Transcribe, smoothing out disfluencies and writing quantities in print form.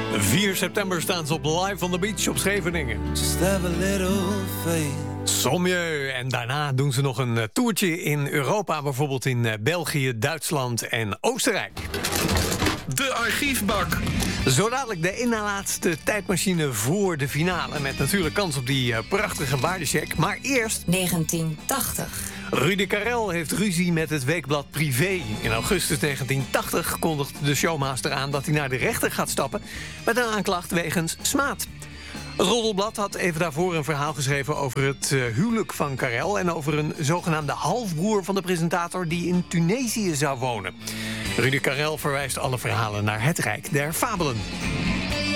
4 september staan ze op Live on the Beach op Scheveningen. Just have a little faith. Sommieu. En daarna doen ze nog een toertje in Europa. Bijvoorbeeld in België, Duitsland en Oostenrijk. De archiefbak. Zo dadelijk de ene laatste tijdmachine voor de finale. Met natuurlijk kans op die prachtige waardecheck. Maar eerst 1980. Rudi Carrel heeft ruzie met het weekblad Privé. In augustus 1980 kondigt de showmaster aan dat hij naar de rechter gaat stappen met een aanklacht wegens smaad. Het Roddelblad had even daarvoor een verhaal geschreven over het huwelijk van Carrel en over een zogenaamde halfbroer van de presentator die in Tunesië zou wonen. Rudi Carrel verwijst alle verhalen naar het Rijk der Fabelen.